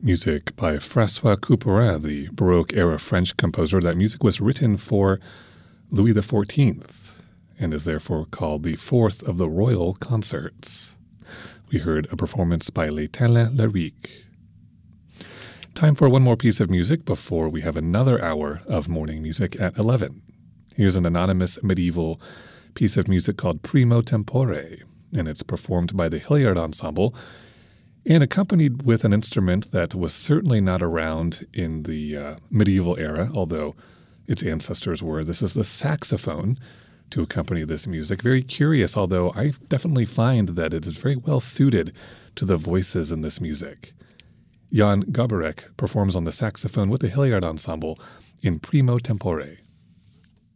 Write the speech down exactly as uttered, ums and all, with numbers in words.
Music by François Couperin, the Baroque-era French composer. That music was written for Louis the fourteenth and is therefore called the fourth of the Royal Concerts. We heard a performance by L'Étienne Lyrique. Time for one more piece of music before we have another hour of morning music at eleven. Here's an anonymous medieval piece of music called Primo Tempore, and it's performed by the Hilliard Ensemble and accompanied with an instrument that was certainly not around in the uh, medieval era, although its ancestors were. This is the saxophone to accompany this music. Very curious, although I definitely find that it is very well suited to the voices in this music. Jan Gabarek performs on the saxophone with the Hilliard Ensemble in Primo Tempore.